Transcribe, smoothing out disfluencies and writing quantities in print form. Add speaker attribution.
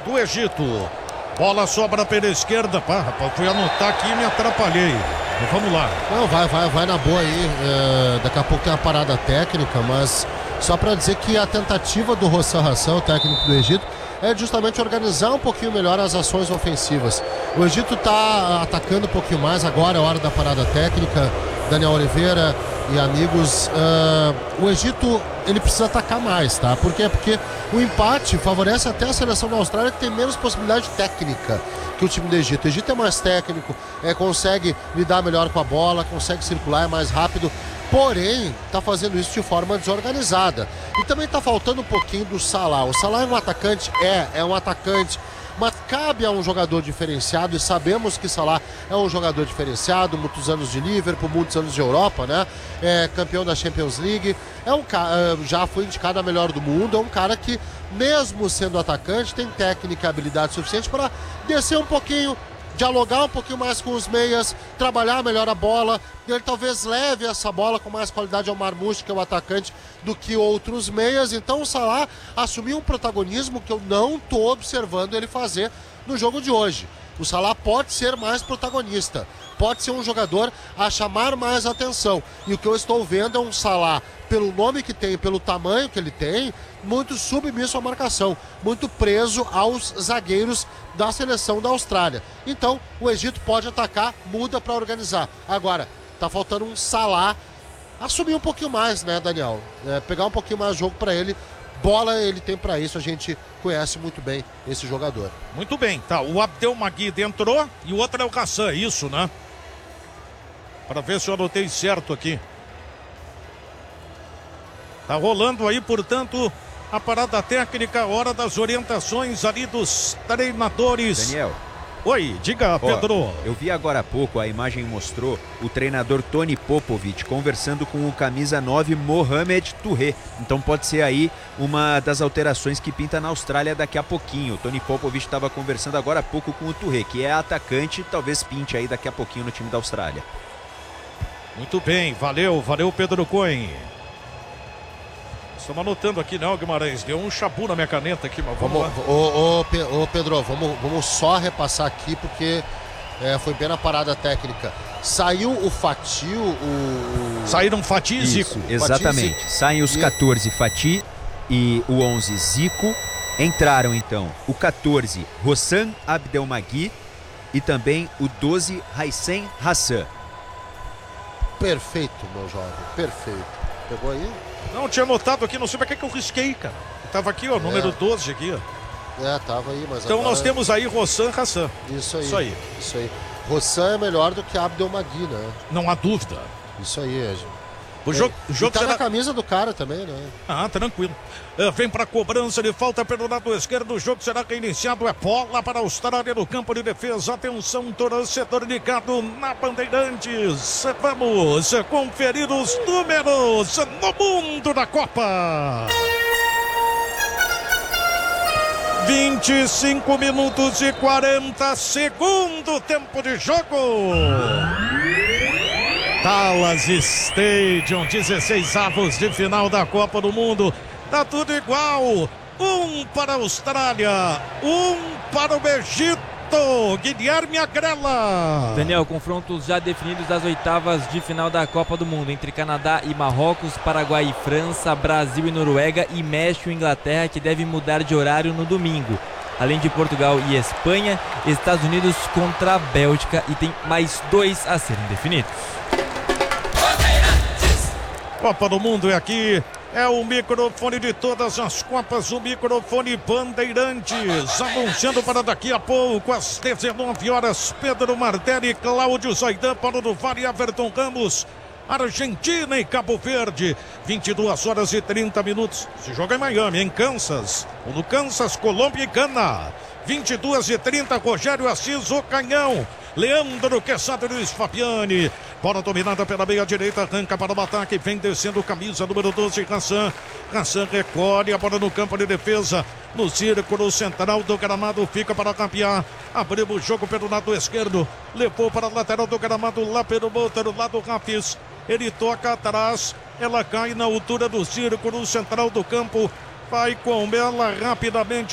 Speaker 1: do Egito. Bola sobra pela esquerda. Pá, rapaz, fui anotar aqui e me atrapalhei. Então, vamos lá.
Speaker 2: Não, vai na boa aí. Daqui a pouco tem uma parada técnica, mas só para dizer que a tentativa do Hossam Hassan, o técnico do Egito, é justamente organizar um pouquinho melhor as ações ofensivas. O Egito está atacando um pouquinho mais, agora é hora da parada técnica. Daniel Oliveira e amigos, o Egito ele precisa atacar mais, tá? Por quê? Porque o empate favorece até a seleção da Austrália, que tem menos possibilidade técnica que o time do Egito. O Egito é mais técnico, consegue lidar melhor com a bola, consegue circular, é mais rápido, porém está fazendo isso de forma desorganizada. E também está faltando um pouquinho do Salah. O Salah é um atacante, é um atacante, mas cabe a um jogador diferenciado, e sabemos que Salah é um jogador diferenciado, muitos anos de Liverpool, muitos anos de Europa, né? É campeão da Champions League, já foi indicado a melhor do mundo, é um cara que, mesmo sendo atacante, tem técnica e habilidade suficiente para descer um pouquinho, dialogar um pouquinho mais com os meias, trabalhar melhor a bola. Ele talvez leve essa bola com mais qualidade ao Marmoush, que é o atacante, do que outros meias. Então o Salah assumiu um protagonismo que eu não estou observando ele fazer no jogo de hoje. O Salah pode ser mais protagonista, pode ser um jogador a chamar mais atenção. E o que eu estou vendo é um Salah, pelo nome que tem, pelo tamanho que ele tem, muito submisso à marcação, muito preso aos zagueiros da seleção da Austrália. Então o Egito pode atacar, muda para organizar. Agora, tá faltando um Salah assumir um pouquinho mais, né, Daniel? Pegar um pouquinho mais o jogo para ele. Bola ele tem para isso, a gente conhece muito bem esse jogador.
Speaker 1: Muito bem, tá, o Abdelmajid entrou e o outro é o Hassan, isso, né? Para ver se eu anotei certo aqui. Tá rolando aí, portanto, a parada técnica, hora das orientações ali dos treinadores.
Speaker 3: Daniel.
Speaker 1: Oi, diga, Pedro.
Speaker 3: Eu vi agora há pouco, a imagem mostrou o treinador Tony Popovic conversando com o camisa 9 Mohamed Touré. Então pode ser aí uma das alterações que pinta na Austrália daqui a pouquinho. O Tony Popovic estava conversando agora há pouco com o Touré, que é atacante, talvez pinte aí daqui a pouquinho no time da Austrália.
Speaker 1: Muito bem, valeu Pedro Cohen. Estamos anotando aqui, não, Guimarães, deu um chabu na minha caneta aqui, mas vamos lá.
Speaker 2: Ô Pedro, vamos só repassar aqui, porque foi bem na parada técnica. Saiu o Fati,
Speaker 1: Saíram Fati e Zico.
Speaker 3: Exatamente, saem os 14 Fati e o 11 Zico. Entraram então o 14 Hossam Abdelmajid e também o 12 Hossam Hassan.
Speaker 2: Perfeito, meu jovem, perfeito. Pegou aí?
Speaker 1: Não, tinha anotado aqui, não sei pra que eu risquei, cara. Tava aqui, ó, número 12 aqui, ó.
Speaker 2: Tava aí, mas
Speaker 1: então
Speaker 2: agora...
Speaker 1: nós temos aí Hossam Hassan.
Speaker 2: Isso aí. Hossam é melhor do que Abdelmajid, né?
Speaker 1: Não há dúvida.
Speaker 2: Isso aí,
Speaker 1: O jogo
Speaker 2: tá
Speaker 1: será...
Speaker 2: na camisa do cara também, né?
Speaker 1: Ah, tranquilo. Vem para cobrança de falta pelo lado esquerdo. O jogo será reiniciado. É bola para a Austrália no campo de defesa. Atenção, torcedor ligado na Bandeirantes. Vamos conferir os números no mundo da Copa. 25 minutos e 40 segundos tempo de jogo. Dallas Stadium, 16avos de final da Copa do Mundo. Tá tudo igual. Um para a Austrália, um para o Egito. Guilherme Agrela.
Speaker 4: Daniel, confrontos já definidos das oitavas de final da Copa do Mundo entre Canadá e Marrocos, Paraguai e França, Brasil e Noruega e México e Inglaterra, que deve mudar de horário no domingo. Além de Portugal e Espanha, Estados Unidos contra a Bélgica, e tem mais 2 a serem definidos.
Speaker 1: Copa do Mundo é aqui, é o microfone de todas as Copas, o microfone Bandeirantes, anunciando para daqui a pouco, às 19 horas, Pedro Martelli, Cláudio Zaidan, Paulo do Vale e Everton Ramos. Argentina e Cabo Verde, 22 horas e 30 minutos. Se joga em Miami, em Kansas, ou no Kansas, Colômbia e Gana. 22 e 30, Rogério Assis, o canhão. Leandro Quesada e Luiz Fabiani. Bola dominada pela meia direita, arranca para o ataque, vem descendo camisa número 12, Hassan. Hassan recolhe a bola no campo de defesa, no círculo central do gramado, fica para campear. Abriu o jogo pelo lado esquerdo, levou para a lateral do gramado, lá pelo outro lado, Rafis. Ele toca atrás, ela cai na altura do círculo central do campo, vai com ela rapidamente.